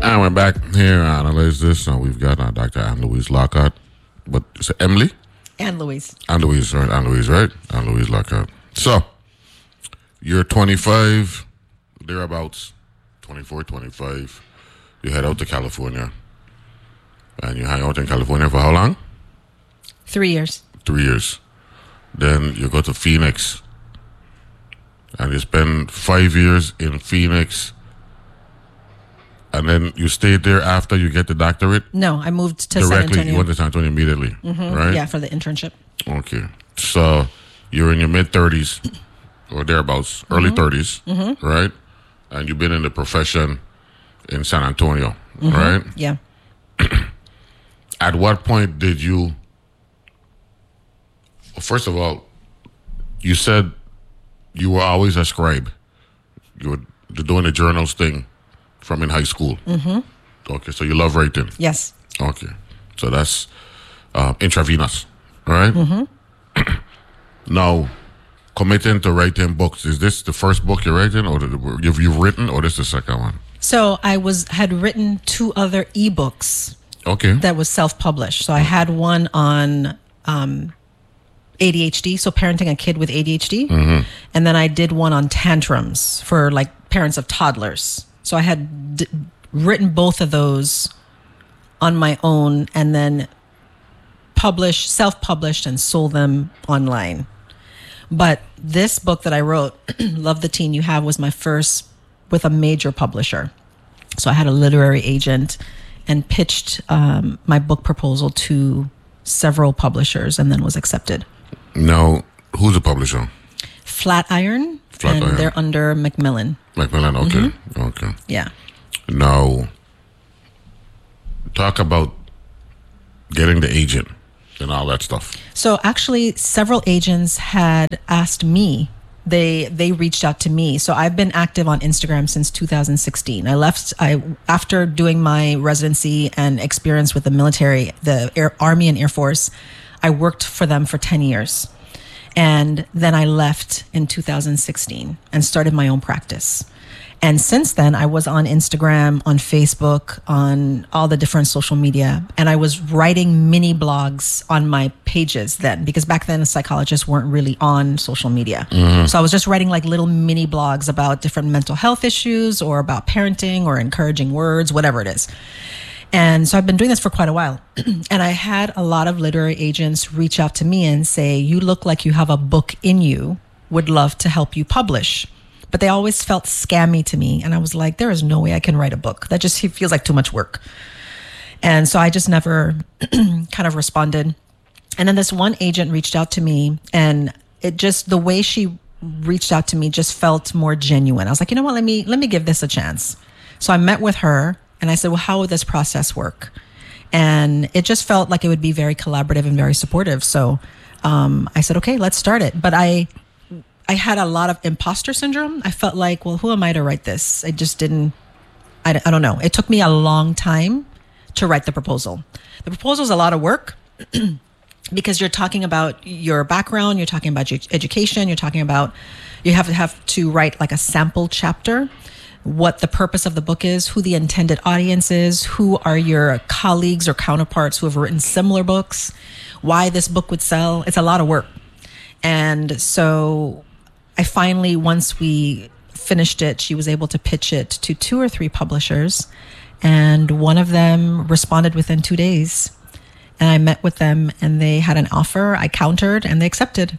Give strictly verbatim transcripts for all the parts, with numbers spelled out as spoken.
And we're back here to analyze this. And we've got uh, Doctor Anne Louise Lockhart. But is it Emily? Anne Louise. Anne Louise, right? Anne Louise, right? Anne Louise Lockhart. So, you're twenty-five, thereabouts, twenty-four, twenty-five. You head out to California. And you hang out in California for how long? Three years. Three years. Then you go to Phoenix. And you spend five years in Phoenix. And then you stayed there after you get the doctorate? No, I moved to Directly, San Antonio. you went to San Antonio immediately, mm-hmm. right? Yeah, for the internship. Okay. So you're in your mid-thirties or thereabouts, early mm-hmm. thirties, mm-hmm. right? And you've been in the profession in San Antonio, mm-hmm. right? Yeah. At what point did you... Well, first of all, you said you were always a scribe. You were doing the journals thing from in high school. Mm-hmm. Okay, so you love writing. Yes. Okay, so that's uh, intravenous, right? Mm-hmm. Now, committing to writing books, is this the first book you're writing, or the, you've, you've written, or this the second one? So I was had written two other ebooks. Okay. That was self-published. So I had one on um, A D H D, so parenting a kid with A D H D, mm-hmm. and then I did one on tantrums for like parents of toddlers. So I had d- written both of those on my own and then published, self-published and sold them online. But this book that I wrote, Love the Teen You Have, was my first with a major publisher. So I had a literary agent and pitched um, my book proposal to several publishers and then was accepted. Now, who's the publisher? Flatiron. Flatiron. And they're under Macmillan. Macmillan, okay. Mm-hmm. Okay. Yeah. Now, talk about getting the agent and all that stuff. So actually, several agents had asked me. They they reached out to me. So I've been active on Instagram since two thousand sixteen. I left I after doing my residency and experience with the military, the Air, Army and Air Force. I worked for them for ten years. And then I left in two thousand sixteen and started my own practice. And since then, I was on Instagram, on Facebook, on all the different social media. And I was writing mini blogs on my pages then, because back then psychologists weren't really on social media. Mm-hmm. So I was just writing like little mini blogs about different mental health issues or about parenting or encouraging words, whatever it is. And so I've been doing this for quite a while. And I had a lot of literary agents reach out to me and say, you look like you have a book in you, would love to help you publish. But they always felt scammy to me. And I was like, there is no way I can write a book. That just feels like too much work. And so I just never kind of responded. And then this one agent reached out to me, and it just, the way she reached out to me just felt more genuine. I was like, you know what, let me, let me give this a chance. So I met with her. And I said, well, how would this process work? And it just felt like it would be very collaborative and very supportive. So um, I said, okay, let's start it. But I I had a lot of imposter syndrome. I felt like, well, who am I to write this? I just didn't, I, I don't know. It took me a long time to write the proposal. The proposal is a lot of work because you're talking about your background, you're talking about your education, you're talking about, you have to have to write like a sample chapter, what the purpose of the book is, who the intended audience is, who are your colleagues or counterparts who have written similar books, why this book would sell. It's a lot of work. And so I finally, once we finished it, she was able to pitch it to two or three publishers. And one of them responded within two days. And I met with them and they had an offer. I countered and they accepted.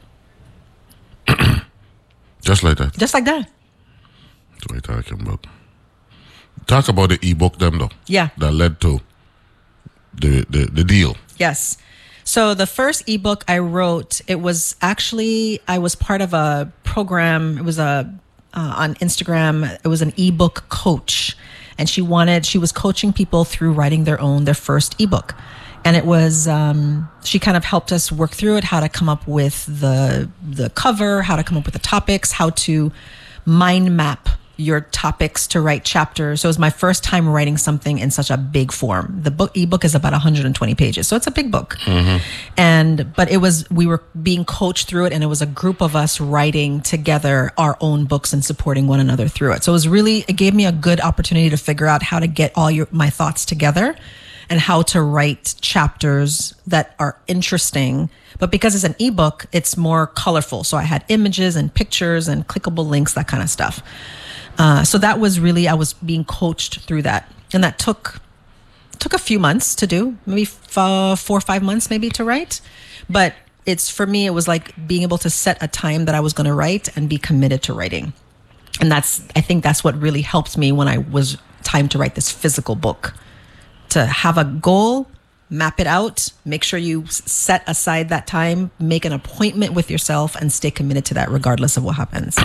Just like that. Just like that. That's what I'm talking about. Talk about the ebook them though. Yeah. That led to the, the, the deal. Yes. So the first ebook I wrote, it was actually, I was part of a program. It was a uh, on Instagram. It was an ebook coach. And she wanted, she was coaching people through writing their own, their first ebook. And it was, um, she kind of helped us work through it, how to come up with the the cover, how to come up with the topics, how to mind map your topics to write chapters. So it was my first time writing something in such a big form. The book ebook is about one hundred twenty pages, so it's a big book. Mm-hmm. And but it was we were being coached through it, and it was a group of us writing together our own books and supporting one another through it. So it was really it gave me a good opportunity to figure out how to get all your my thoughts together and how to write chapters that are interesting. But because it's an ebook, it's more colorful. So I had images and pictures and clickable links, that kind of stuff. Uh, so that was really, I was being coached through that. And that took took a few months to do, maybe f- uh, four or five months maybe to write. But it's for me, it was like being able to set a time that I was going to write and be committed to writing. And that's, I think that's what really helped me when I was time to write this physical book. To have a goal, map it out, make sure you s- set aside that time, make an appointment with yourself, and stay committed to that regardless of what happens.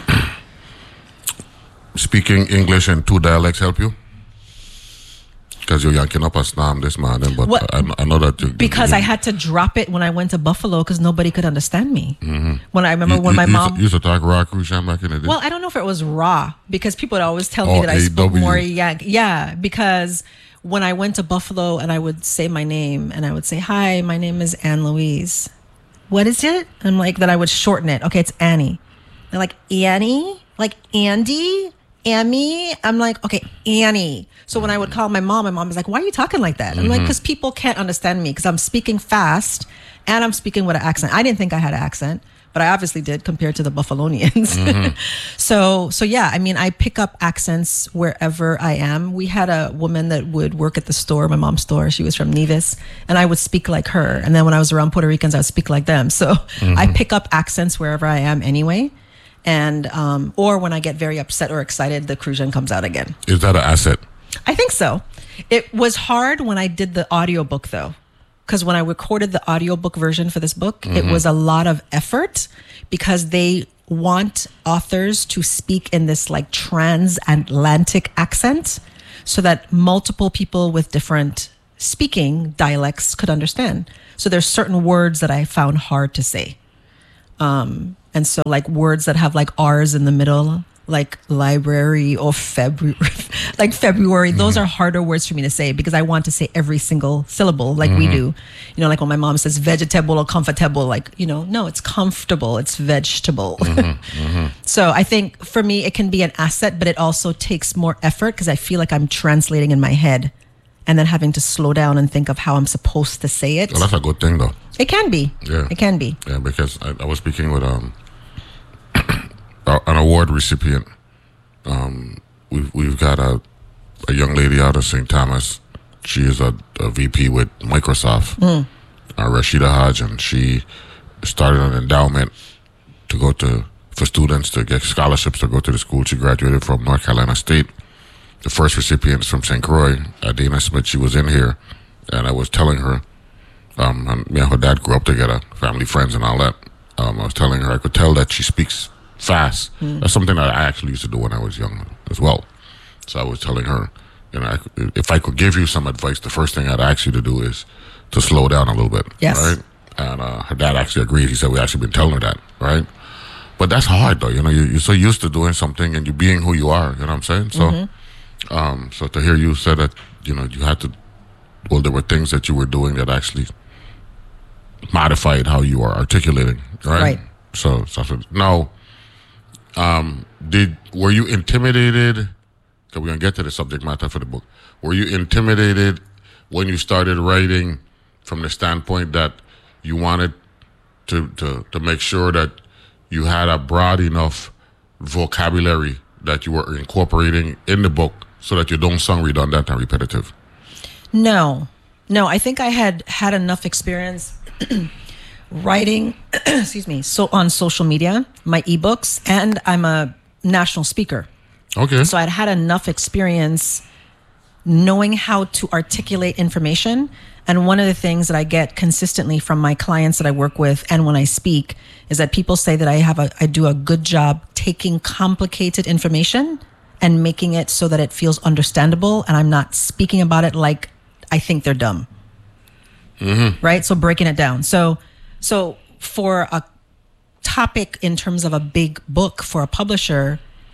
Speaking English in two dialects help you? Because you're yanking up a snam this morning, but What- I, I know that you... Because you, I had to drop it when I went to Buffalo because nobody could understand me. Mm-hmm. When I remember you, when you, my you mom... Used to, used to talk raw Crucian back in the day? Well, I don't know if it was raw because people would always tell Oh, me that I spoke A W. more Yank. Yeah, because when I went to Buffalo and I would say my name and I would say, hi, my name is Anne Louise. What is it? I'm like, then I would shorten it. Okay, it's Annie. They're like, Annie? Like Andy? Amy? I'm like, okay, Annie. So when I would call my mom, my mom was like, why are you talking like that? I'm like, because people can't understand me because I'm speaking fast and I'm speaking with an accent. I didn't think I had an accent, but I obviously did compared to the Buffalonians. Mm-hmm. so, so yeah, I mean, I pick up accents wherever I am. We had a woman that would work at the store, my mom's store. She was from Nevis, and I would speak like her. And then when I was around Puerto Ricans, I would speak like them. So mm-hmm. I pick up accents wherever I am anyway. And, um, or when I get very upset or excited, the Crucian comes out again. Is that an asset? I think so. It was hard when I did the audiobook though. Because when I recorded the audiobook version for this book, mm-hmm. it was a lot of effort because they want authors to speak in this like transatlantic accent so that multiple people with different speaking dialects could understand. So there's certain words that I found hard to say. Um, and so like words that have like R's in the middle, like library or February, like February, mm-hmm. those are harder words for me to say because I want to say every single syllable like mm-hmm. we do. You know, like when my mom says vegetable or comfortable, like, you know, no, it's comfortable, it's vegetable. Mm-hmm. Mm-hmm. So I think for me, it can be an asset, but it also takes more effort because I feel like I'm translating in my head and then having to slow down and think of how I'm supposed to say it. Well, that's a good thing though. It can be. Yeah. It can be. Yeah, because I, I was speaking with um an award recipient. Um, we've we've got a a young lady out of Saint Thomas. She is a, a V P with Microsoft, mm. uh, Rashida Hodge, and she started an endowment to go to for students to get scholarships to go to the school. She graduated from North Carolina State. The first recipient is from Saint Croix, Adina Smith. She was in here, and I was telling her, um, and me and her dad grew up together, family friends and all that. Um, I was telling her I could tell that she speaks fast. Mm. That's something that I actually used to do when I was young as well. So I was telling her, you know, I could, if I could give you some advice, the first thing I'd ask you to do is to slow down a little bit. Yes. Right? And uh, her dad actually agreed. He said, we actually been telling her that, right? But that's hard, though. You know, you, you're so used to doing something and you being who you are. You know what I'm saying? So, mm-hmm. um, so to hear you say that, you know, you had to, well, there were things that you were doing that actually modified how you are articulating, right? Right. So, so now, um, did were you intimidated? Because we're gonna get to the subject matter for the book. Were you intimidated when you started writing, from the standpoint that you wanted to to to make sure that you had a broad enough vocabulary that you were incorporating in the book, so that you don't sound redundant and repetitive? No, no. I think I had had enough experience writing, excuse me, so on social media, my ebooks, and I'm a national speaker. Okay. So I'd had enough experience knowing how to articulate information. And one of the things that I get consistently from my clients that I work with and when I speak is that people say that I have a, I do a good job taking complicated information and making it so that it feels understandable, and I'm not speaking about it like I think they're dumb. Mm-hmm. Right? So breaking it down. So, so for a topic in terms of a big book for a publisher,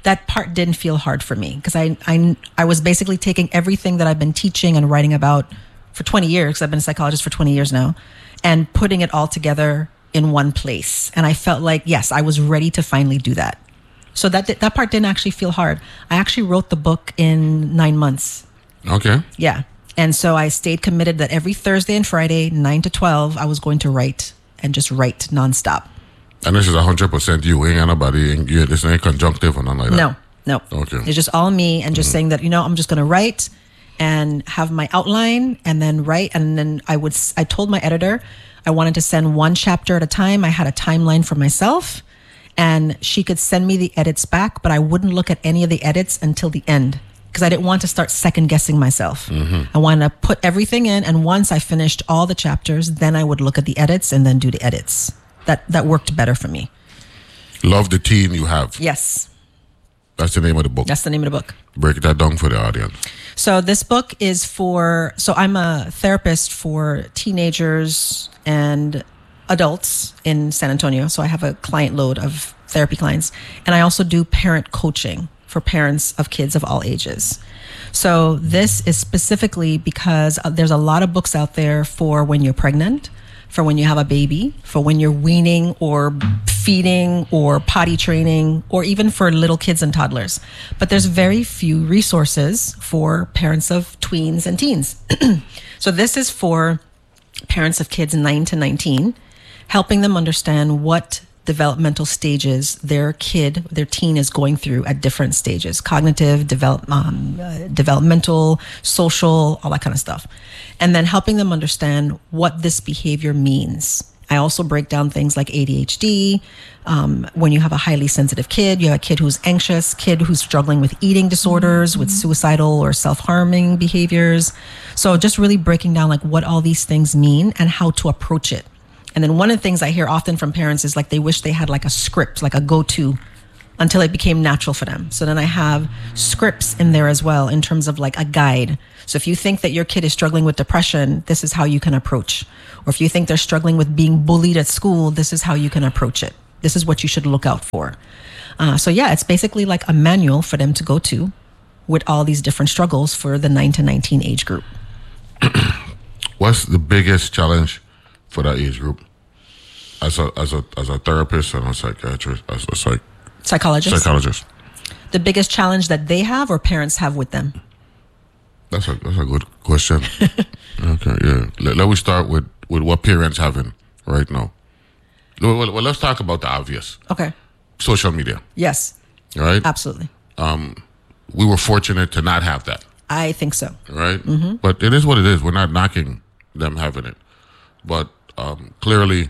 that part didn't feel hard for me because I, I, I was basically taking everything that I've been teaching and writing about for twenty years, because I've been a psychologist for twenty years now, and putting it all together in one place. And I felt like, yes, I was ready to finally do that. So that that part didn't actually feel hard. I actually wrote the book in nine months. Okay. Yeah. And so I stayed committed that every Thursday and Friday, nine to twelve, I was going to write and just write nonstop. And this is one hundred percent you. Ain't anybody, ain't, you, this ain't conjunctive or nothing like that? No, no. Okay. It's just all me and just mm-hmm. saying that, you know, I'm just going to write and have my outline and then write. And then I would, I told my editor I wanted to send one chapter at a time. I had a timeline for myself and she could send me the edits back, but I wouldn't look at any of the edits until the end because I didn't want to start second guessing myself. Mm-hmm. I wanted to put everything in. And once I finished all the chapters, then I would look at the edits and then do the edits. That, that worked better for me. Love the teen you have. Yes. That's the name of the book. That's the name of the book. Break that down for the audience. So this book is for, so I'm a therapist for teenagers and adults in San Antonio. So I have a client load of therapy clients. And I also do parent coaching for parents of kids of all ages. So this is specifically because there's a lot of books out there for when you're pregnant, for when you have a baby, for when you're weaning or feeding or potty training, or even for little kids and toddlers. But there's very few resources for parents of tweens and teens. So this is for parents of kids nine to nineteen, helping them understand what developmental stages their kid, their teen is going through at different stages, cognitive, develop, um, uh, developmental, social, all that kind of stuff. And then helping them understand what this behavior means. I also break down things like A D H D, um, when you have a highly sensitive kid, you have a kid who's anxious, kid who's struggling with eating disorders, mm-hmm. with suicidal or self-harming behaviors. So just really breaking down like what all these things mean and how to approach it. And then one of the things I hear often from parents is like they wish they had like a script, like a go-to, until it became natural for them. So then I have scripts in there as well in terms of like a guide. So if you think that your kid is struggling with depression, this is how you can approach. Or if you think they're struggling with being bullied at school, this is how you can approach it. This is what you should look out for. Uh, so yeah, it's basically like a manual for them to go to with all these different struggles for the nine to nineteen age group. What's the biggest challenge for that age group? As a as a as a therapist and a psychiatrist, as a psych psychologist. Psychologist. The biggest challenge that they have or parents have with them? That's a that's a good question. Okay, yeah. Let, let me start with, with what parents having right now. Well, well, let's talk about the obvious. Okay. Social media. Yes. Right? Absolutely. Um, we were fortunate to not have that. I think so. Right? Mm-hmm. But it is what it is. We're not knocking them having it. But um, clearly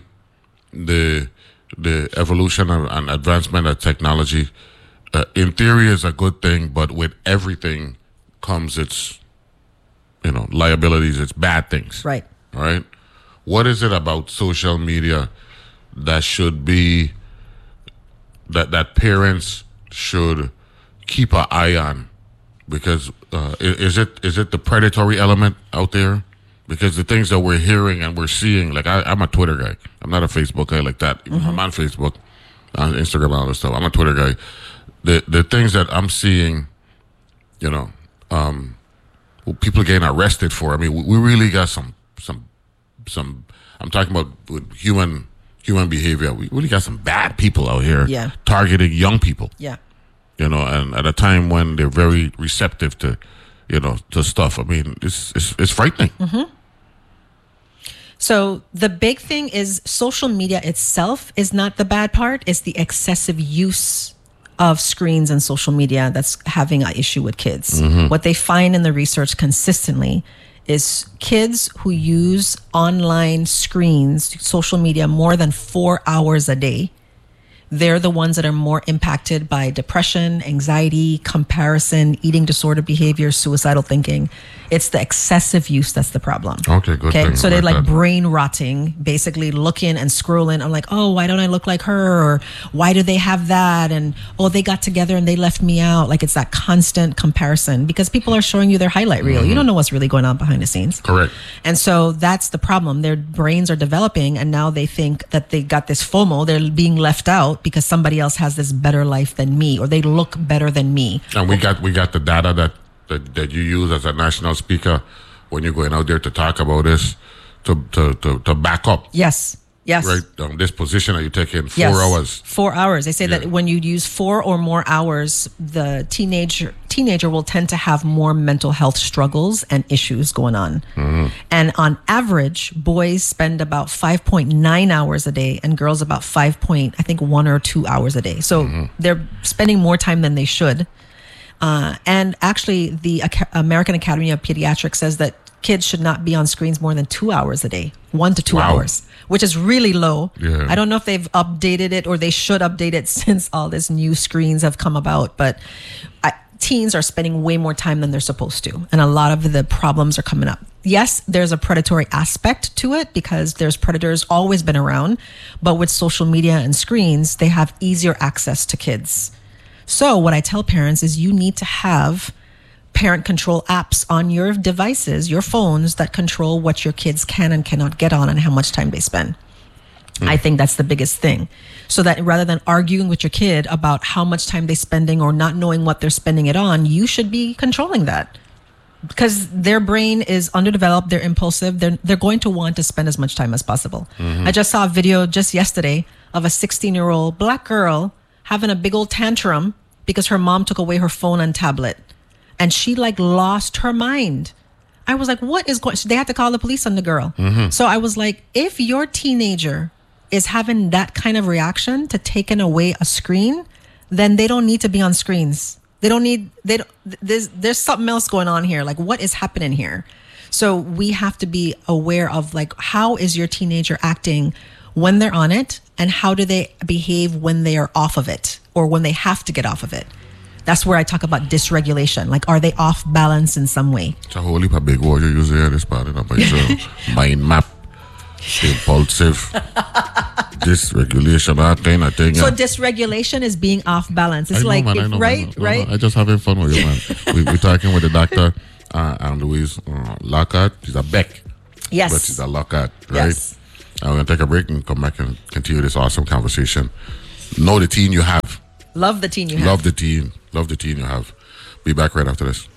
the the evolution and, and advancement of technology, uh, in theory, is a good thing, but with everything comes its, you know, liabilities, its bad things. Right. Right? What is it about social media that should be, that, that parents should keep an eye on? Because uh, is it is it the predatory element out there? Because the things that we're hearing and we're seeing, like I, I'm a Twitter guy. I'm not a Facebook guy like that. Mm-hmm. I'm on Facebook, on Instagram, and all this stuff. I'm a Twitter guy. The the things that I'm seeing, you know, um, well, people are getting arrested for. I mean, we, we really got some some some. I'm talking about with human human behavior. We really got some bad people out here, yeah. targeting young people. Yeah, you know, and at a time when they're very receptive to, you know, to stuff. I mean, it's it's, it's frightening. Mm-hmm. So the big thing is social media itself is not the bad part. It's the excessive use of screens and social media that's having an issue with kids. Mm-hmm. What they find in the research consistently is kids who use online screens, social media, more than four hours a day, they're the ones that are more impacted by depression, anxiety, comparison, eating disorder behavior, suicidal thinking. It's the excessive use that's the problem. Okay, good. Okay, thing. so they're like that. brain rotting, basically looking and scrolling. I'm like, oh, why don't I look like her? Or why do they have that? And oh, they got together and they left me out. Like it's that constant comparison because people are showing you their highlight reel. Mm-hmm. You don't know what's really going on behind the scenes. Correct. And so that's the problem. Their brains are developing and now they think that they got this FOMO. They're being left out out because somebody else has this better life than me, or they look better than me. And we got we got the data that, that, that you use as a national speaker when you're going out there to talk about this, to to, to, to back up. Yes. Yes. Right. Um, this position that you take in four yes. hours. Four hours. They say Yeah. that when you use four or more hours, the teenager teenager will tend to have more mental health struggles and issues going on. Mm-hmm. And on average, boys spend about five point nine hours a day, and girls about five point, I think, one or two hours a day. So mm-hmm. they're spending more time than they should. Uh, and actually, the Ac- American Academy of Pediatrics says that kids should not be on screens more than two hours a day, one to two Wow. hours, which is really low. Yeah. I don't know if they've updated it, or they should update it since all this new screens have come about. But I, teens are spending way more time than they're supposed to. And a lot of the problems are coming up. Yes, there's a predatory aspect to it because there's predators always been around. But with social media and screens, they have easier access to kids. So what I tell parents is you need to have parent control apps on your devices, your phones, that control what your kids can and cannot get on and how much time they spend. Mm. I think that's the biggest thing. So that rather than arguing with your kid about how much time they're spending or not knowing what they're spending it on, you should be controlling that. Because their brain is underdeveloped, they're impulsive, they're, they're going to want to spend as much time as possible. Mm-hmm. I just saw a video just yesterday of a sixteen-year-old black girl having a big old tantrum because her mom took away her phone and tablet. And she like lost her mind. I was like, what is going on? They had to call the police on the girl. Mm-hmm. So I was like, if your teenager is having that kind of reaction to taking away a screen, then they don't need to be on screens. They don't need, they don't, there's, there's something else going on here. Like, what is happening here? So we have to be aware of like, how is your teenager acting when they're on it, and how do they behave when they are off of it or when they have to get off of it? That's where I talk about dysregulation. Like, are they off balance in some way? It's a whole heap of big word you use there. This part of it. Mind map, impulsive, dysregulation, that thing, that thing. So yeah. dysregulation is being off balance. It's I know, like, man, if, I know, right, man. No, right. no, I just having fun with you, man. we, we're talking with the doctor, uh, and Louise uh, Lockhart. She's a Beck. Yes. But she's a Lockhart, right? Yes. And we're going to take a break and come back and continue this awesome conversation. Know the teen you have. Love the teen you have. Love the teen. Love the teen you have. Be back right after this.